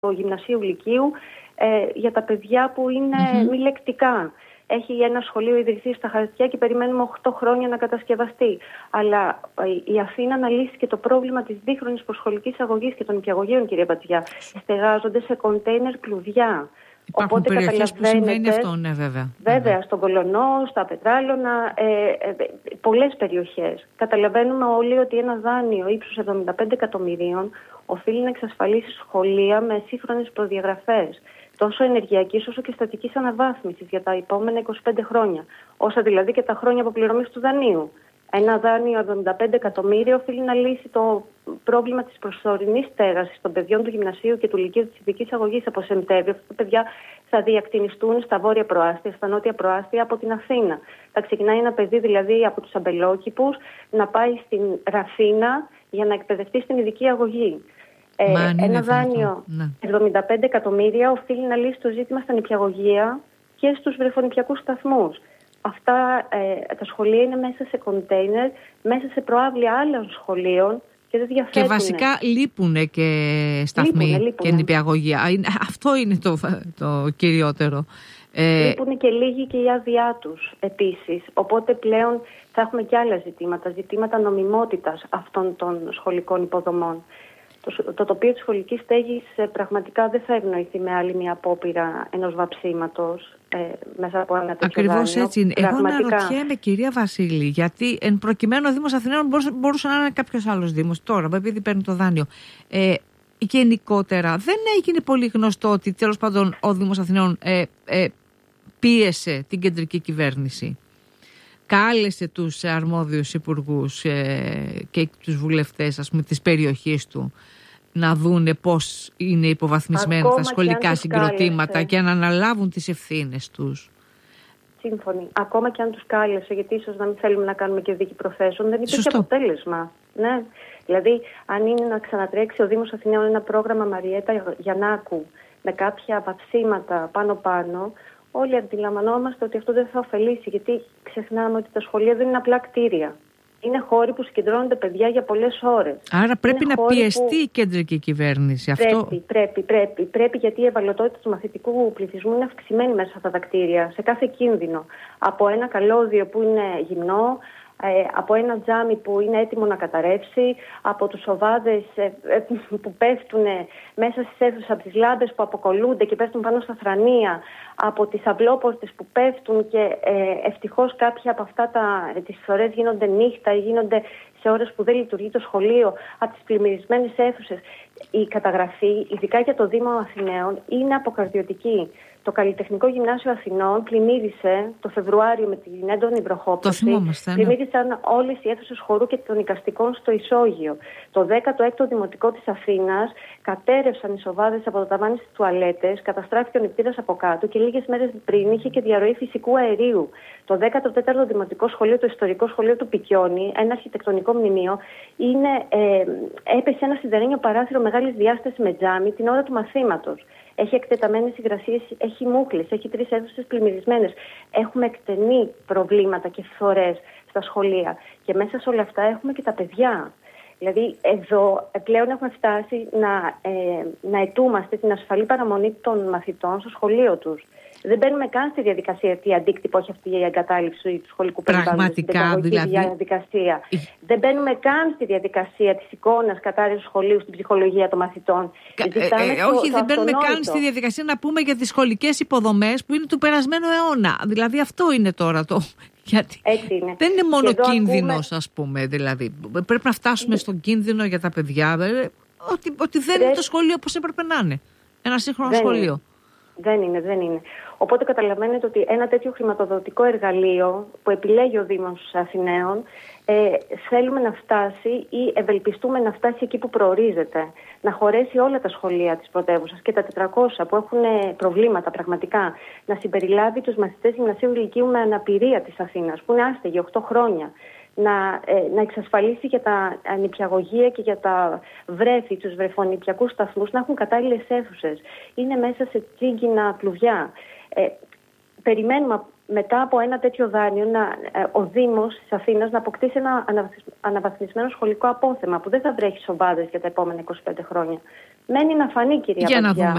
γυμνασίου λυκείου για τα παιδιά που είναι μη λεκτικά. Έχει ένα σχολείο ιδρυθεί στα Χαρτιά και περιμένουμε 8 χρόνια να κατασκευαστεί. Αλλά η Αθήνα αναλύσει το πρόβλημα της δίχρονης προσχολικής αγωγής και των νηπιαγωγείων, κυρία Μπατζιά. Στεγάζονται σε κοντέινερ κλουδιά. Υπάρχουν περιοχές που συμβαίνει αυτό, ναι, βέβαια. Βέβαια, στον Κολωνό, στα Πετράλωνα, πολλές περιοχές. Καταλαβαίνουμε όλοι ότι ένα δάνειο ύψους 75 εκατομμυρίων οφείλει να εξασφαλίσει σχολεία με σύγχρονες προδιαγραφές, τόσο ενεργειακής όσο και στατικής αναβάθμισης για τα επόμενα 25 χρόνια, όσα δηλαδή και τα χρόνια αποπληρωμής του δανείου. Ένα δάνειο 75 εκατομμύρια οφείλει να λύσει το πρόβλημα της προσωρινής στέγασης των παιδιών του γυμνασίου και του λυκείου της ειδικής αγωγής από Σεπτέμβριο. Αυτά τα παιδιά θα διακτηνιστούν στα βόρεια προάστια, στα νότια προάστια από την Αθήνα. Θα ξεκινάει ένα παιδί δηλαδή από τους Αμπελόκηπους να πάει στην Ραφίνα για να εκπαιδευτεί στην ειδική αγωγή. Ένα δάνειο 75 εκατομμύρια οφείλει να λύσει το ζήτημα στα νηπιαγωγεία και στους βρεφονηπιακούς σταθμούς. Αυτά τα σχολεία είναι μέσα σε κοντέινερ, μέσα σε προάβλια άλλων σχολείων και δεν διαθέτουν. Και βασικά λείπουν και σταθμοί και νηπιαγωγεία. Αυτό είναι το κυριότερο. Λείπουν και λίγοι και η άδειά τους επίσης. Οπότε πλέον θα έχουμε και άλλα ζητήματα νομιμότητας αυτών των σχολικών υποδομών. Το τοπίο της σχολικής στέγης πραγματικά δεν θα ευνοηθεί με άλλη μια απόπειρα ενός βαψίματος μέσα από ένα τέτοιο δάνειο. Ακριβώς έτσι είναι. Εγώ αναρωτιέμαι, κυρία Βασίλη, γιατί εν προκειμένου ο Δήμος Αθηναίων μπορούσε να είναι κάποιος άλλος Δήμος. Τώρα, επειδή παίρνει το δάνειο, γενικότερα δεν έγινε πολύ γνωστό ότι τέλος πάντων ο Δήμος Αθηναίων πίεσε την κεντρική κυβέρνηση. Κάλεσε τους αρμόδιους υπουργούς και τους βουλευτές, ας πούμε, της περιοχής του να δούνε πώς είναι υποβαθμισμένα τα σχολικά συγκροτήματα και να αναλάβουν τις ευθύνες τους. Σύμφωνοι. Ακόμα και αν τους κάλεσε, γιατί ίσως να μην θέλουμε να κάνουμε και δίκη προθέσεων, δεν υπήρχε αποτέλεσμα. Ναι. Δηλαδή, αν είναι να ξανατρέξει ο Δήμος Αθηναίων ένα πρόγραμμα Μαριέτα Γιαννάκου με κάποια βαψίματα πάνω-πάνω, όλοι αντιλαμβανόμαστε ότι αυτό δεν θα ωφελήσει, γιατί ξεχνάμε ότι τα σχολεία δεν είναι απλά κτίρια. Είναι χώροι που συγκεντρώνονται παιδιά για πολλές ώρες. Άρα πρέπει να πιεστεί η κεντρική κυβέρνηση. Πρέπει, γιατί η ευαλωτότητα του μαθητικού πληθυσμού είναι αυξημένη μέσα σε αυτά τα κτίρια, σε κάθε κίνδυνο. Από ένα καλώδιο που είναι γυμνό, από ένα τζάμι που είναι έτοιμο να καταρρεύσει, από τους οβάδες που πέφτουν μέσα στις αίθουσες, από τις λάμπες που αποκολλούνται και πέφτουν πάνω στα θρανία, από τις αυλόπορτες που πέφτουν και ευτυχώς κάποια από αυτά τις φορές γίνονται νύχτα ή γίνονται σε ώρες που δεν λειτουργεί το σχολείο, από τις πλημμυρισμένες αίθουσες. Η καταγραφή, ειδικά για το Δήμο Αθηναίων, είναι αποκαρδιωτική. Το Καλλιτεχνικό Γυμνάσιο Αθηνών πλημμύρισε το Φεβρουάριο με την έντονη βροχόπτωση. Πλημμύρισαν όλες οι αίθουσες χορού και των εικαστικών στο Ισόγειο. Το 16ο Δημοτικό της Αθήνας κατέρευσαν οι σοβάδες από το ταβάνι στις τουαλέτες, καταστράφηκε ο νηπτήρας από κάτω και λίγες μέρες πριν είχε και διαρροή φυσικού αερίου. Το 14ο Δημοτικό Σχολείο, το Ιστορικό Σχολείο του Πικιόνι, ένα αρχιτεκτονικό μνημείο, έπεσε ένα σιδερένιο παράθυρο μεγάλης διάστασης με τζάμι την ώρα του μαθήματος. Έχει εκτεταμένες υγρασίες, έχει μούχλες, έχει 3 αίθουσες πλημμυρισμένες. Έχουμε εκτενή προβλήματα και φθορές στα σχολεία. Και μέσα σε όλα αυτά έχουμε και τα παιδιά. Δηλαδή εδώ πλέον έχουμε φτάσει να αιτούμαστε την ασφαλή παραμονή των μαθητών στο σχολείο τους. Δεν μπαίνουμε καν στη διαδικασία τι αντίκτυπο έχει αυτή η εγκατάλειψη του σχολικού περιβάλλοντος, στην παιδαγωγική διαδικασία. Δεν μπαίνουμε καν στη διαδικασία της εικόνας κατάρρευσης σχολείου στην ψυχολογία των μαθητών. Όχι, δεν μπαίνουμε καν στη διαδικασία να πούμε για τις σχολικές υποδομές που είναι του περασμένου αιώνα. Δηλαδή αυτό είναι τώρα το... Γιατί δεν είναι μόνο κίνδυνος, ας πούμε, δηλαδή. Πρέπει να φτάσουμε στον κίνδυνο για τα παιδιά, ότι δεν είναι το σχολείο όπως έπρεπε να είναι. Ένα σύγχρονο σχολείο. Δεν είναι. Οπότε καταλαβαίνετε ότι ένα τέτοιο χρηματοδοτικό εργαλείο που επιλέγει ο Δήμος Αθηναίων θέλουμε να φτάσει ή ευελπιστούμε να φτάσει εκεί που προορίζεται. Να χωρέσει όλα τα σχολεία της πρωτεύουσας και τα 400 που έχουν προβλήματα πραγματικά. Να συμπεριλάβει τους μαθητές γυμνασίου λυκείου με αναπηρία της Αθήνας που είναι άστεγοι 8 χρόνια. Να εξασφαλίσει για τα νηπιαγωγεία και για τα βρέφη, τους βρεφονηπιακούς σταθμούς να έχουν κατάλληλες αίθουσες. Είναι μέσα σε τσίγκινα κλουβιά. Περιμένουμε μετά από ένα τέτοιο δάνειο ο Δήμος της Αθήνας να αποκτήσει ένα αναβαθμισμένο σχολικό απόθεμα που δεν θα βρέχει σοβάδες για τα επόμενα 25 χρόνια. μένει να φανεί, κυρία Παπαδιά. Για να δούμε.